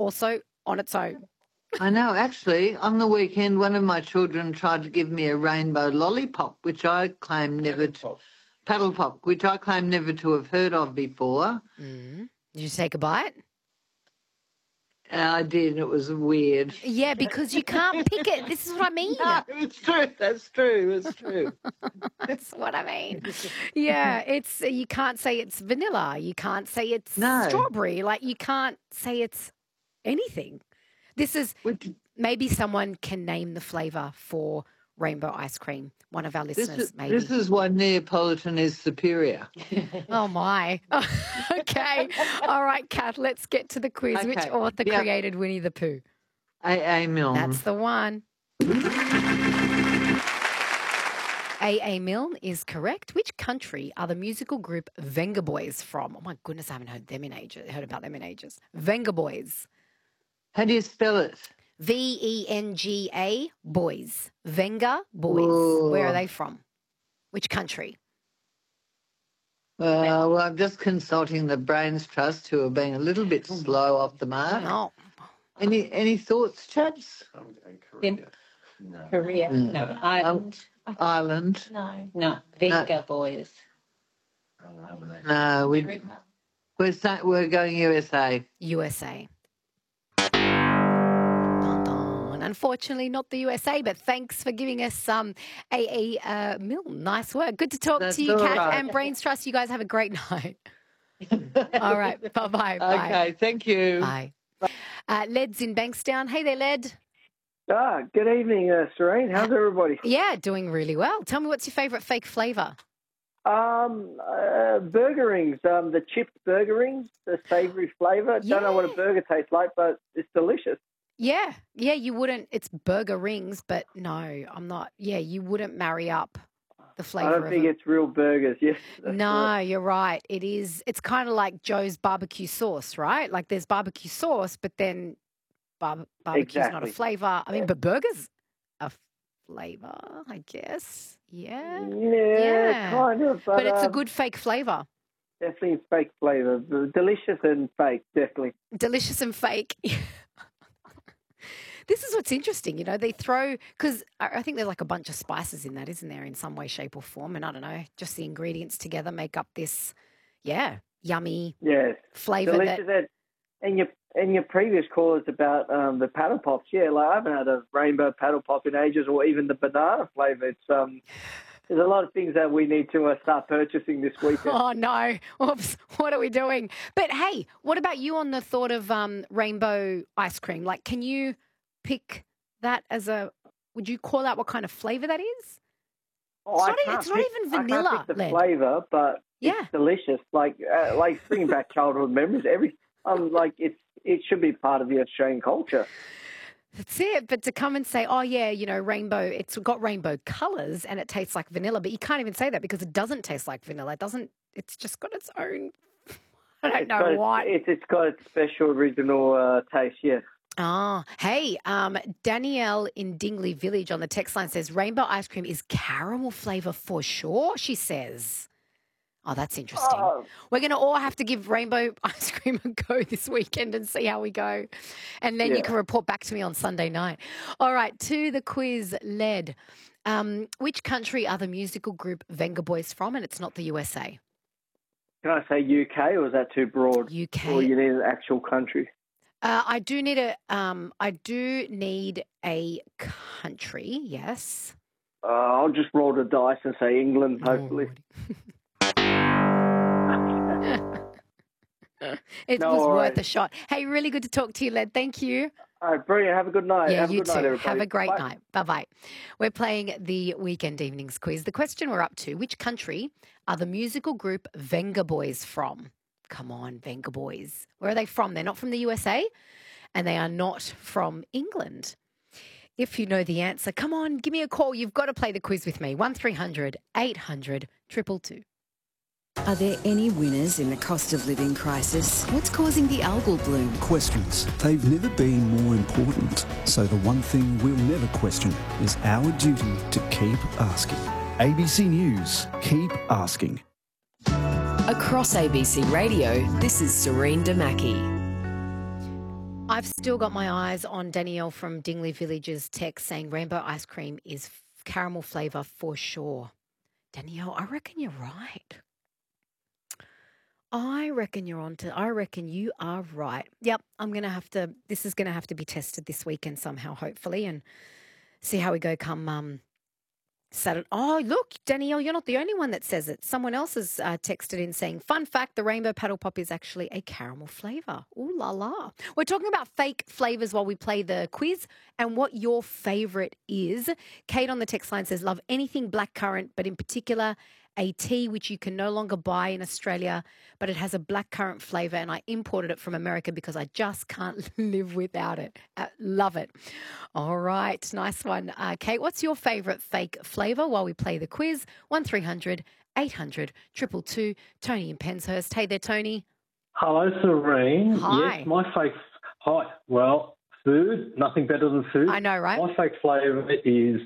also on its own. I know. Actually, on the weekend, one of my children tried to give me a rainbow lollipop, which I claim never to... Paddle pop, which I claim never to have heard of before. Did you take a bite? I did. It was weird. Yeah, because you can't pick it. This is what I mean. No, it's true. That's true. It's true. That's what I mean. Yeah, you can't say it's vanilla. You can't say it's strawberry. Like, you can't say it's anything. This is maybe someone can name the flavour for rainbow ice cream. One of our listeners, maybe. This is why Neapolitan is superior. Oh, my. Okay. All right, Kath, let's get to the quiz. Okay. Which author created Winnie the Pooh? A.A. Milne. That's the one. A.A. Milne is correct. Which country are the musical group Venga Boys from? Oh, my goodness, I haven't heard about them in ages. Venga Boys. How do you spell it? Venga Boys. Venga Boys. Ooh. Where are they from? Which country? Well, I'm just consulting the Brains Trust, who are being a little bit slow off the mark. Oh. Any thoughts, chaps? Korea. No. Ireland. No. Venga Boys. No, we're going USA. USA. Unfortunately, not the USA, but thanks for giving us A.A. Milne. Nice work. Good to talk to you, Kath and Brains Trust. You guys have a great night. All right. Bye-bye. Bye. Okay, thank you. Bye. Led's in Bankstown. Hey there, Led. Good evening, Serene. How's everybody? Yeah, doing really well. Tell me, what's your favourite fake flavour? Burger rings, the chipped burger rings, the savoury flavour. Yeah. Don't know what a burger tastes like, but it's delicious. Yeah, you wouldn't. It's burger rings, but no, I'm not. Yeah, you wouldn't marry up the flavour. I don't think it's real burgers. Yes. No, you're right. It is. It's kind of like Joe's barbecue sauce, right? Like, there's barbecue sauce, but then barbecue's not a flavour. I mean, but burgers a flavour, I guess. Yeah. Yeah, kind of. But it's a good fake flavour. Definitely fake flavour. Delicious and fake, definitely. Delicious and fake. This is what's interesting, they throw, because I think there's like a bunch of spices in that, isn't there, in some way, shape or form? And I don't know, just the ingredients together make up this, yummy flavour. Delicious. And your previous call is about the paddle pops. Yeah, like I haven't had a rainbow paddle pop in ages, or even the banana flavour. It's there's a lot of things that we need to start purchasing this weekend. Oh, no. Oops. What are we doing? But, hey, what about you on the thought of rainbow ice cream? Like, can you pick that would you call out what kind of flavour that is? Oh, it's not even vanilla. I can't pick the flavour, but it's delicious. Like bringing back childhood memories. It should be part of the Australian culture. That's it. But to come and say, oh, yeah, rainbow, it's got rainbow colours and it tastes like vanilla, but you can't even say that because it doesn't taste like vanilla. It's just got its own, I don't know why. It's got its special original taste, yes. Ah, hey, Danielle in Dingley Village on the text line says, rainbow ice cream is caramel flavour for sure, she says. Oh, that's interesting. We're going to all have to give rainbow ice cream a go this weekend and see how we go. And then you can report back to me on Sunday night. All right, to the quiz, Led. Which country are the musical group Venga Boys from? And it's not the USA. Can I say UK, or is that too broad? UK. Or you need an actual country? I do need a country, yes. I'll just roll the dice and say England, hopefully. It was worth a shot. Hey, really good to talk to you, Led. Thank you. All right, brilliant. Have a good night. Yeah, have you a good night, too. everybody. Have a great night. Bye-bye. We're playing the Weekend Evenings quiz. The question we're up to, which country are the musical group Venga Boys from? Come on, Venga Boys. Where are they from? They're not from the USA and they are not from England. If you know the answer, come on, give me a call. You've got to play the quiz with me. 1300 800 222. Are there any winners in the cost of living crisis? What's causing the algal bloom? Questions. They've never been more important. So the one thing we'll never question is our duty to keep asking. ABC News. Keep asking. Across ABC Radio, this is Serene Damaki. I've still got my eyes on Danielle from Dingley Village's text saying rainbow ice cream is caramel flavour for sure. Danielle, I reckon you're right. I reckon you are right. Yep, this is going to have to be tested this weekend somehow, hopefully, and see how we go come Saturday. Oh, look, Danielle, you're not the only one that says it. Someone else has texted in saying, fun fact, the rainbow paddle pop is actually a caramel flavour. Ooh la la. We're talking about fake flavours while we play the quiz and what your favourite is. Kate on the text line says, love anything blackcurrant, but in particular a tea which you can no longer buy in Australia, but it has a blackcurrant flavour and I imported it from America because I just can't live without it. Love it. All right, nice one. Kate, what's your favourite fake flavour while we play the quiz? 1300 800 222. Tony in Penshurst. Hey there, Tony. Hello, Serene. Hi. Yes, my fake... Hi. Well, food, nothing better than food. I know, right? My fake flavour is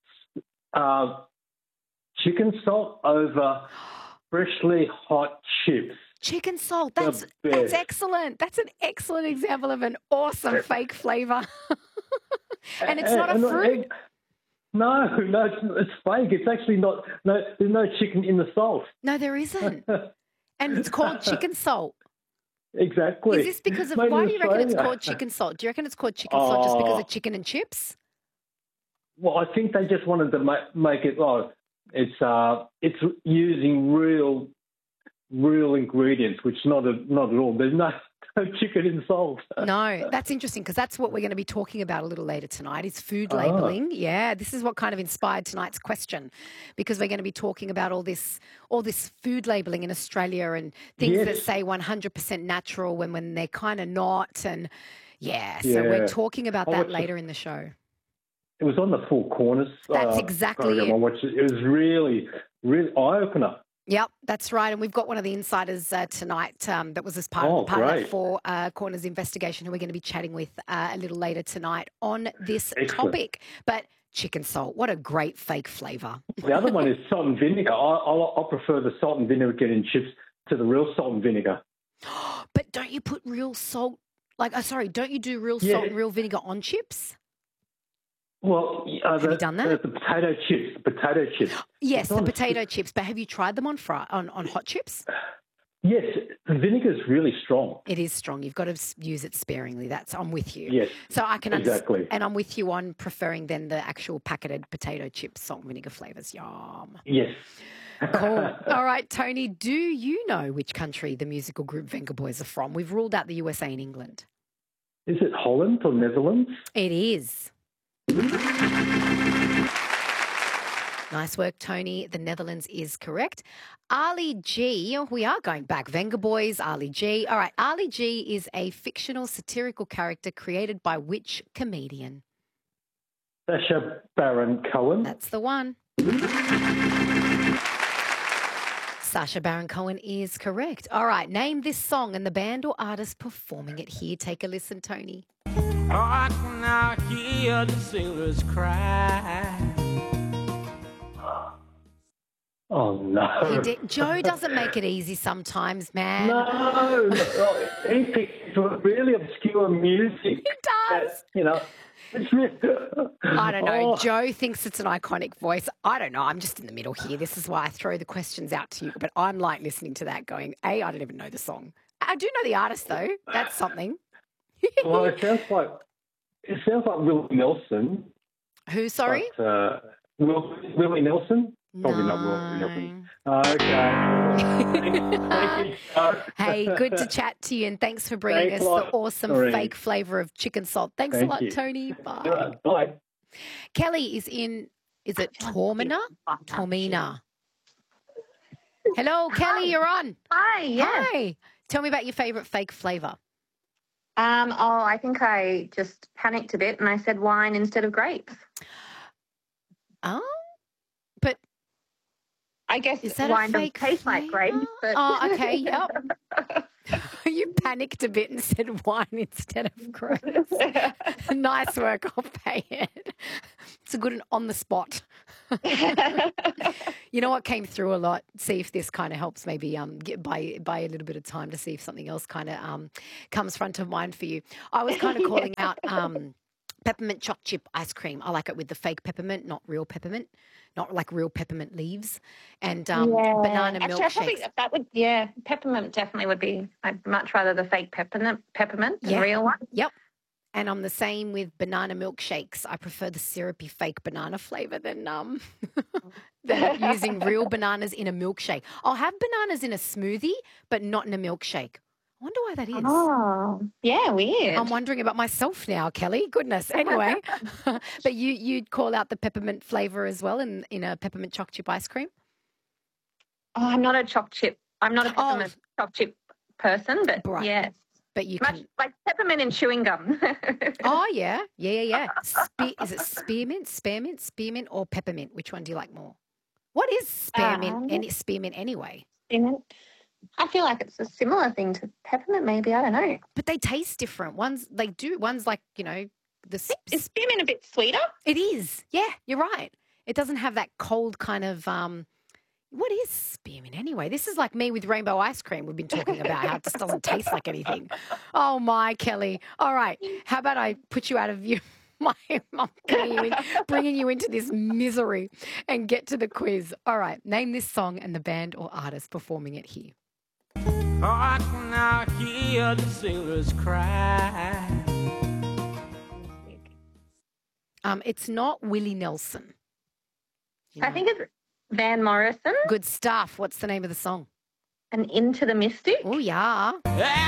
chicken salt over freshly hot chips. Chicken salt. That's excellent. That's an excellent example of an awesome fake flavour. And it's not a fruit. No, it's fake. It's actually not. No, there's no chicken in the salt. No, there isn't. And it's called chicken salt. Exactly. Is this because of, why do you reckon it's called chicken salt? Do you reckon it's called chicken salt just because of chicken and chips? Well, I think they just wanted to make it, it's using real ingredients, which not at all. There's no chicken in salt. No, that's interesting because that's what we're going to be talking about a little later tonight is food labelling. Yeah, this is what kind of inspired tonight's question because we're going to be talking about all this food labelling in Australia and things that say 100% natural when they're kind of not. And so we're talking about that later in the show. It was on the Four Corners. That's exactly it. I watched it. It was really, really eye-opener. Yep, that's right. And we've got one of the insiders tonight that was as part of that Four Corners investigation who we're going to be chatting with a little later tonight on this topic. But chicken salt, what a great fake flavour. The other one is salt and vinegar. I prefer the salt and vinegar in chips to the real salt and vinegar. But don't you put real salt, don't you do real salt and real vinegar on chips? Well, have you done that? The potato chips. Yes, the potato chips. But have you tried them on hot chips? Yes, the vinegar is really strong. It is strong. You've got to use it sparingly. I'm with you. Yes, so I can exactly. And I'm with you on preferring then the actual packeted potato chips, salt and vinegar flavours. Yum. Yes. Cool. All right, Tony, do you know which country the musical group Venga Boys are from? We've ruled out the USA and England. Is it Holland or Netherlands? It is. Nice work, Tony. The Netherlands is correct. Ali G, we are going back. Venga Boys, Ali G. All right, Ali G is a fictional satirical character created by which comedian? Sacha Baron Cohen. That's the one. Sacha Baron Cohen is correct. All right, name this song and the band or artist performing it here. Take a listen, Tony. I can now hear the sailors cry. Oh, no. Joe doesn't make it easy sometimes, man. No. He picks really obscure music. He does. I don't know. Joe thinks it's an iconic voice. I don't know. I'm just in the middle here. This is why I throw the questions out to you. But I'm like listening to that going, I don't even know the song. I do know the artist, though. That's something. Well, it sounds like Willie Nelson. Who, sorry? But, Willie Nelson? Probably not Willie Nelson. Okay. Thank you. Hey, good to chat to you, and thanks for bringing us the awesome fake flavour of chicken salt. Thanks a lot, Tony. Bye. Bye. Kelly is in, is it Tormina? Tormina. Hello, Kelly, you're on. Hi, yes. Hi. Tell me about your favourite fake flavour. I think I just panicked a bit and I said wine instead of grapes. Oh, but I guess is that wine a fake doesn't taste flavour? like grapes. But... Oh, okay, yep. You panicked a bit and said wine instead of grapes. Nice work, I'll pay it. It's a good on the spot. You know what came through a lot? See if this kind of helps maybe buy a little bit of time to see if something else kind of comes front of mind for you. I was kind of calling out peppermint choc chip ice cream. I like it with the fake peppermint, not real peppermint, not like real peppermint leaves, and banana milkshakes. Peppermint definitely would be. I'd much rather the fake peppermint than real one. Yep. And I'm the same with banana milkshakes. I prefer the syrupy fake banana flavour than using real bananas in a milkshake. I'll have bananas in a smoothie, but not in a milkshake. I wonder why that is. Oh, yeah, weird. I'm wondering about myself now, Kelly. Goodness. Anyway, but you'd call out the peppermint flavour as well in a peppermint choc chip ice cream? Oh, I'm not a peppermint choc chip person, but yes. But you much can... like peppermint and chewing gum. Oh, yeah. Is it spearmint or peppermint? Which one do you like more? What is spearmint? Spearmint anyway? Spearmint. I feel like it's a similar thing to peppermint, maybe. I don't know. But they taste different. One's like, is spearmint a bit sweeter? It is. Yeah, you're right. It doesn't have that cold kind of. What is spearmint anyway? This is like me with rainbow ice cream. We've been talking about how it just doesn't taste like anything. Oh, my, Kelly. All right. How about I put you out of I'm bringing you into this misery and get to the quiz. All right. Name this song and the band or artist performing it here. Oh, I can now hear the sailors cry. It's not Willie Nelson. I think it's Van Morrison. Good stuff. What's the name of the song? And Into the Mystic. Oh, yeah.